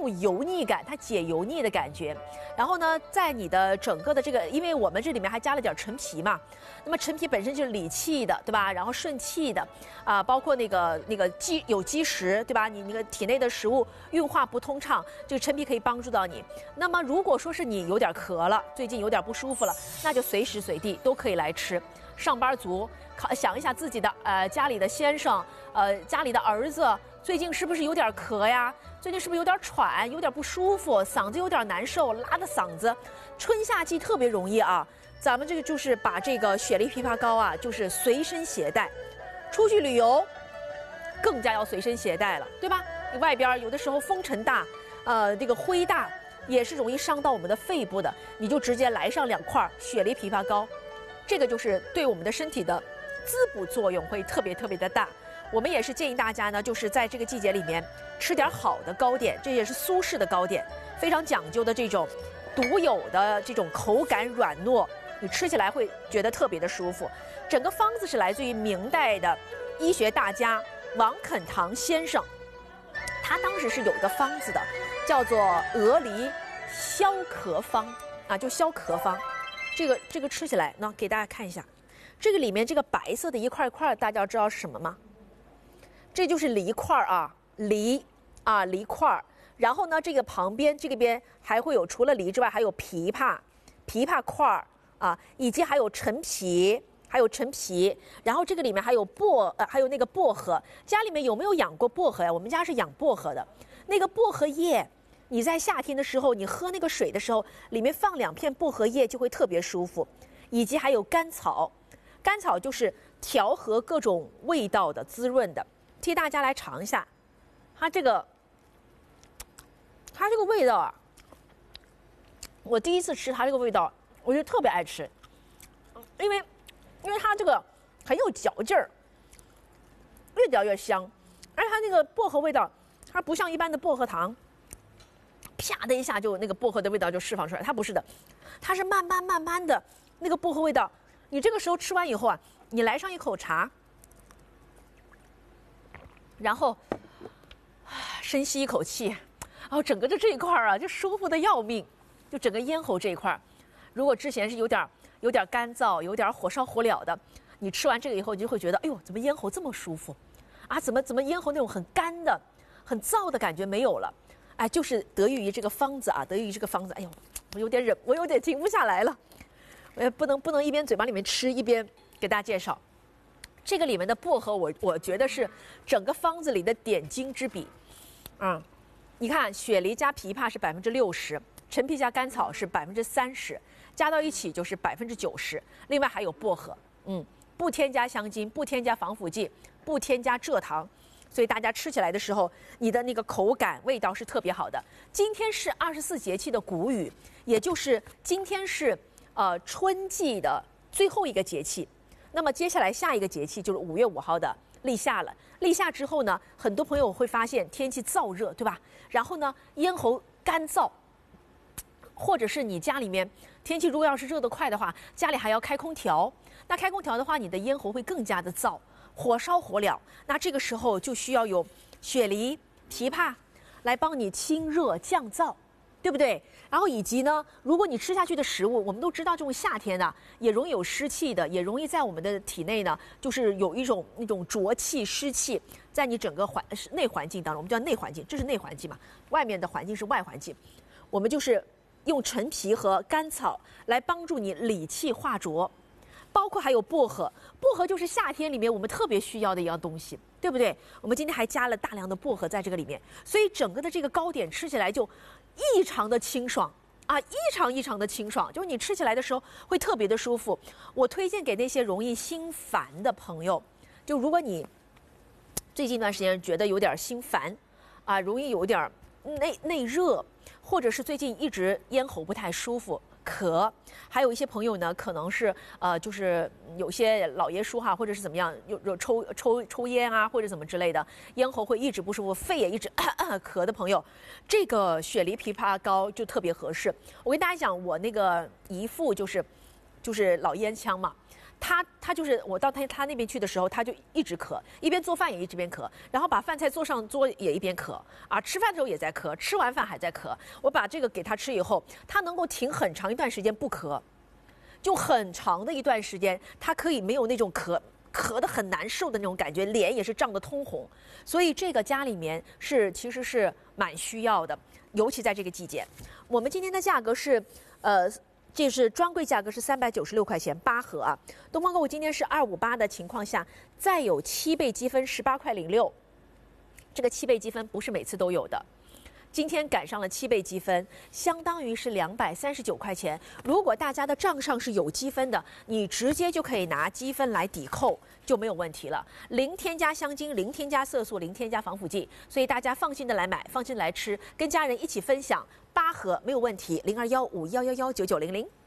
种油腻感，它解油腻的感觉。然后呢，在你的整个的这个，因为我们这里面还加了点陈皮嘛，那么陈皮本身就是理气的，对吧？然后顺气的啊，包括那个有积食，对吧？你那个体内的食物运化不通畅，这个陈皮可以帮助到你。那么如果说是你有点咳了，最近有点不舒服了，那就随时随地都可以来吃。上班族想一下自己的家里的先生，家里的儿子最近是不是有点咳呀？最近是不是有点喘，有点不舒服，嗓子有点难受，拉的嗓子。春夏季特别容易啊，咱们这个就是把这个雪梨枇杷膏啊，就是随身携带，出去旅游更加要随身携带了，对吧？你外边有的时候风尘大，这个灰大，也是容易伤到我们的肺部的，你就直接来上2块雪梨枇杷膏。这个就是对我们的身体的滋补作用会特别的大。我们也是建议大家呢，就是在这个季节里面吃点好的糕点，这也是苏式的糕点，非常讲究的这种独有的这种口感软糯，你吃起来会觉得特别的舒服。整个方子是来自于明代的医学大家王肯堂先生，他当时是有一个方子的，叫做鹅梨消咳方啊，就消咳方。这个吃起来呢，给大家看一下，这个里面这个白色的一块块，大家知道是什么吗？这就是梨块啊，梨块。然后呢，这个旁边这个边还会有，除了梨之外，还有枇杷块啊，以及还有陈皮。然后这个里面还有还有那个薄荷。家里面有没有养过薄荷呀？我们家是养薄荷的。那个薄荷叶，你在夏天的时候，你喝那个水的时候，里面放2片薄荷叶就会特别舒服。以及还有甘草，甘草就是调和各种味道的、滋润的。替大家来尝一下，它这个味道啊，我第一次吃它这个味道，我就特别爱吃，因为它这个很有嚼劲儿，越嚼越香，而它那个薄荷味道，它不像一般的薄荷糖，啪的一下就那个薄荷的味道就释放出来，它不是的，它是慢慢的那个薄荷味道，你这个时候吃完以后啊，你来上一口茶。然后深吸一口气，然后整个这一块啊，就舒服的要命。就整个咽喉这一块，如果之前是有点干燥、有点火烧火燎的，你吃完这个以后，你就会觉得，哎呦，怎么咽喉这么舒服啊？怎么咽喉那种很干的、很燥的感觉没有了？哎，就是得益于这个方子啊，得益于这个方子。哎呦，我有点停不下来了，我也不能一边嘴巴里面吃一边给大家介绍。这个里面的薄荷我觉得是整个方子里的点睛之笔，你看雪梨加枇杷是60%，陈皮加甘草是30%，加到一起就是90%。另外还有薄荷，不添加香精，不添加防腐剂，不添加蔗糖，所以大家吃起来的时候，你的那个口感味道是特别好的。今天是24节气的谷雨，也就是今天是春季的最后一个节气。那么接下来下一个节气就是5月5号的立夏了。立夏之后呢，很多朋友会发现天气燥热，对吧？然后呢，咽喉干燥，或者是你家里面天气如果要是热得快的话，家里还要开空调。那开空调的话，你的咽喉会更加的燥，火烧火燎。那这个时候就需要有雪梨、枇杷来帮你清热降燥。对不对？然后以及呢，如果你吃下去的食物，我们都知道这种夏天呢，也容易有湿气的，也容易在我们的体内呢，就是有一种那种浊气、湿气，在你整个内环境当中，我们叫内环境，这是内环境嘛，外面的环境是外环境。我们就是用陈皮和甘草来帮助你理气化浊，包括还有薄荷，薄荷就是夏天里面我们特别需要的一样东西，对不对？我们今天还加了大量的薄荷在这个里面，所以整个的这个糕点吃起来就异常的清爽啊，异常的清爽，就是你吃起来的时候会特别的舒服。我推荐给那些容易心烦的朋友，就如果你最近一段时间觉得有点心烦啊，容易有点内热，或者是最近一直咽喉不太舒服。咳，还有一些朋友呢，可能是就是有些老爷叔哈，或者是怎么样，有抽烟啊，或者怎么之类的，咽喉会一直不舒服，肺也一直咳的朋友，这个雪梨枇杷膏就特别合适。我跟大家讲，我那个姨父就是老烟枪嘛， 他就是我到他那边去的时候，他就一直咳，一边做饭也一边咳，然后把饭菜做上桌也一边咳啊，吃饭的时候也在咳，吃完饭还在咳。我把这个给他吃以后，他能够停很长一段时间不咳，就很长的一段时间，他可以没有那种咳得很难受的那种感觉，脸也是涨得通红。所以这个家里面其实是蛮需要的，尤其在这个季节。我们今天的价格是这是专柜价格是396块钱8盒啊。东方购物今天是258的情况下，再有7倍积分18块06，这个7倍积分不是每次都有的。今天赶上了7倍积分，相当于是239块钱。如果大家的账上是有积分的，你直接就可以拿积分来抵扣，就没有问题了。零添加香精，零添加色素，零添加防腐剂，所以大家放心的来买，放心来吃，跟家人一起分享，8盒没有问题。0215111990。